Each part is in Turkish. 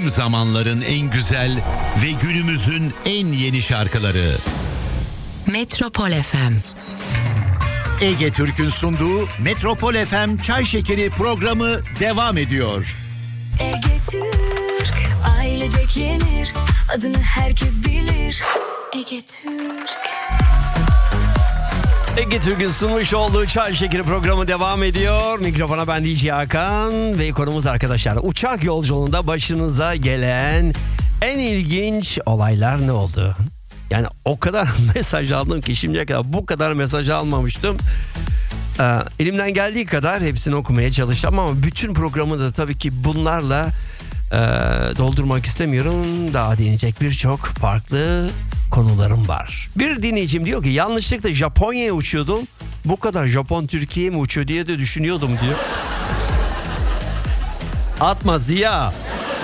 Tüm zamanların en güzel ve günümüzün en yeni şarkıları. Metropol FM. Ege Türk'ün sunduğu Metropol FM Çay Şekeri programı devam ediyor. Ege Türk, ailecek yenir, adını herkes bilir. Ege Türk. Ege Türk'ün sunmuş olduğu Çay Şekeri programı devam ediyor. Mikrofona ben DJ Hakan ve konumuz arkadaşlar. Uçak yolculuğunda başınıza gelen en ilginç olaylar ne oldu? Yani o kadar mesaj aldım ki şimdiye kadar bu kadar mesaj almamıştım. Elimden geldiği kadar hepsini okumaya çalıştım ama bütün programı da tabii ki bunlarla doldurmak istemiyorum. Daha değinecek birçok farklı konularım var. Bir dinleyicim diyor ki yanlışlıkla Japonya'ya uçuyordum. Bu kadar Japon Türkiye'ye mi uçuyor diye de düşünüyordum diyor. Atma Ziya.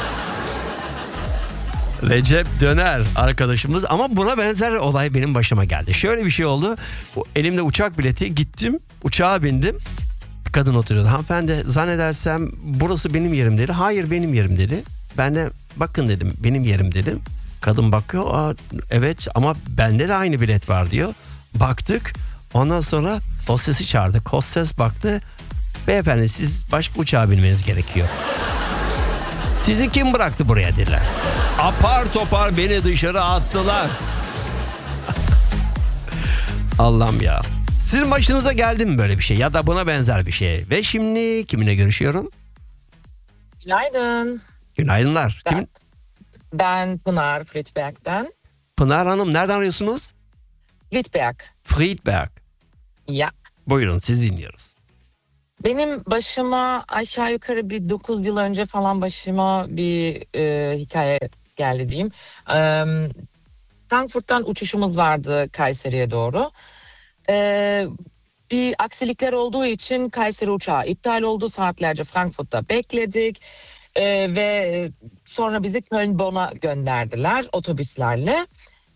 Recep Döner arkadaşımız ama buna benzer olay benim başıma geldi. Şöyle bir şey oldu. Elimde uçak bileti, gittim uçağa bindim. Kadın oturuyordu. Hanımefendi zannedersem burası benim yerim dedi. Hayır benim yerim dedi. Ben de bakın dedim benim yerim dedim. Kadın bakıyor evet ama bende de aynı bilet var diyor. Baktık ondan sonra hostesi çağırdık. Hostes baktı. Beyefendi siz başka uçağa binmeniz gerekiyor. Sizi kim bıraktı buraya dediler. Apar topar beni dışarı attılar. Allah'ım ya. Sizin başınıza geldi mi böyle bir şey ya da buna benzer bir şey? Ve şimdi kiminle görüşüyorum? Günaydın. Günaydınlar. Ben Pınar Friedberg'den. Pınar Hanım nereden arıyorsunuz? Friedberg. Ya. Buyurun siz dinliyoruz. Benim başıma aşağı yukarı bir 9 yıl önce falan başıma bir hikaye geldi diyeyim. Frankfurt'tan uçuşumuz vardı Kayseri'ye doğru. Bir aksilikler olduğu için Kayseri uçağı iptal oldu. Saatlerce Frankfurt'ta bekledik. Ve sonra bizi Köln-Bonn'a gönderdiler otobüslerle.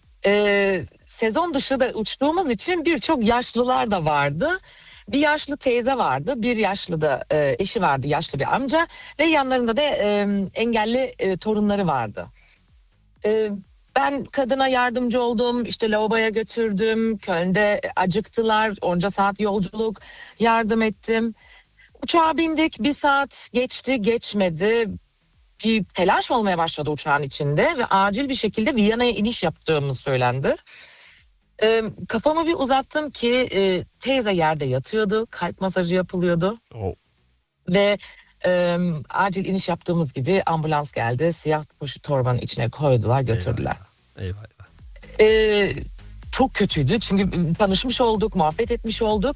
Sezon dışı da uçtuğumuz için birçok yaşlılar da vardı. Bir yaşlı teyze vardı, bir yaşlı da eşi vardı, yaşlı bir amca ve yanlarında da engelli torunları vardı. Ben kadına yardımcı oldum, işte lavaboya götürdüm, Köln'de acıktılar, onca saat yolculuk yardım ettim. Uçağa bindik, bir saat geçti, geçmedi. Bir telaş olmaya başladı uçağın içinde ve acil bir şekilde Viyana'ya iniş yaptığımız söylendi. Kafamı bir uzattım ki teyze yerde yatıyordu, kalp masajı yapılıyordu. Oh. Ve acil iniş yaptığımız gibi ambulans geldi, siyah poşet torbanın içine koydular, götürdüler. Eyvah. Çok kötüydü çünkü tanışmış olduk, muhabbet etmiş olduk.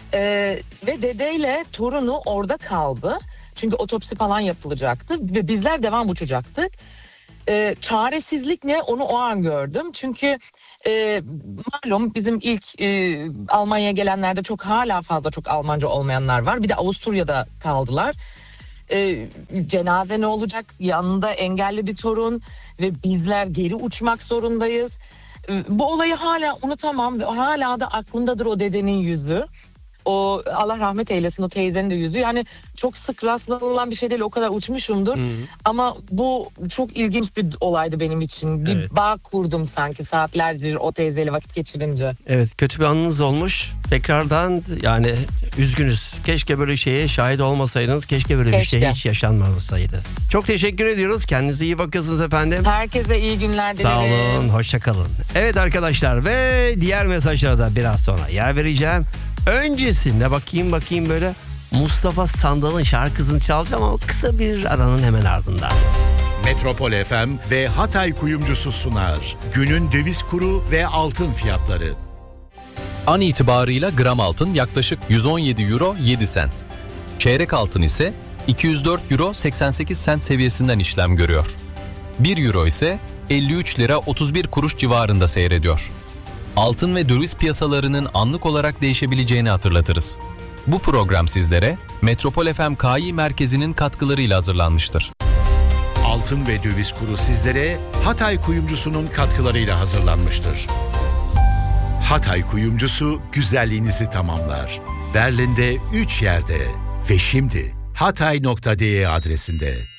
Ve dedeyle torunu orada kaldı. Çünkü otopsi falan yapılacaktı ve bizler devam uçacaktık. Çaresizlik ne onu o an gördüm. Çünkü malum bizim ilk Almanya'ya gelenlerde hala fazla çok Almanca olmayanlar var. Bir de Avusturya'da kaldılar. Cenaze ne olacak? Yanında engelli bir torun ve bizler geri uçmak zorundayız. Bu olayı hala unutamam ve hala da aklımdadır o dedenin yüzü. O Allah rahmet eylesin o teyzenin de yüzü. Yani çok sık rastlanılan bir şey değil. O kadar uçmuşumdur. Hı-hı. Ama bu çok ilginç bir olaydı benim için. Bir bağ kurdum sanki saatlerdir o teyzeyle vakit geçirince. Evet kötü bir anınız olmuş. Tekrardan yani üzgünüz. Keşke böyle şeye şahit olmasaydınız. Keşke böyle bir şey hiç yaşanmamasaydı. Çok teşekkür ediyoruz. Kendinize iyi bakıyorsunuz efendim. Herkese iyi günler dilerim. Sağ olun. Hoşça kalın. Evet arkadaşlar ve diğer mesajlara da biraz sonra yer vereceğim. Öncesinde bakayım böyle Mustafa Sandal'ın şarkısını çalacağım ama kısa bir aranın hemen ardından. Metropol FM ve Hatay Kuyumcusu sunar. Günün döviz kuru ve altın fiyatları. An itibarıyla gram altın yaklaşık 117 euro 7 sent. Çeyrek altın ise 204 euro 88 sent seviyesinden işlem görüyor. 1 euro ise 53 lira 31 kuruş civarında seyrediyor. Altın ve döviz piyasalarının anlık olarak değişebileceğini hatırlatırız. Bu program sizlere Metropol FM Kİ merkezinin katkılarıyla hazırlanmıştır. Altın ve döviz kuru sizlere Hatay Kuyumcusu'nun katkılarıyla hazırlanmıştır. Hatay Kuyumcusu güzelliğinizi tamamlar. Berlin'de 3 yerde ve şimdi hatay.de adresinde.